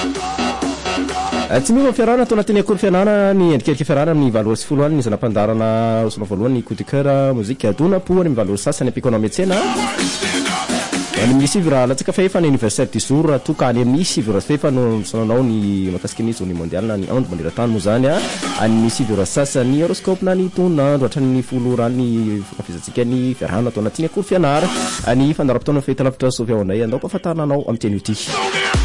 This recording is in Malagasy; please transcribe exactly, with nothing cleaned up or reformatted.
Tsy miova fiarana atao anatin'ny akory fianarana ny endrikendrika fiarana amin'ny valeur sy folo any ny zanam-pandarana sona voalohany coup de cœur mozika adona pohany amin'ny valeur sasany ampikona ametsena any misy raha latsaka fa efa ny anniversaire du jour toka any misy vira fefa no sananao ny makasika ny journée mondiale na ny andro maneran-tany moa zany a any misy vira sasany horoscope na ny tonandro hatrany folo rany fokafizatsika ny fiarana atao anatin'ny akory fianara any fandaram-potoana fahita lavitra sovy ao anay andao afatarana anao amin'ny teny ity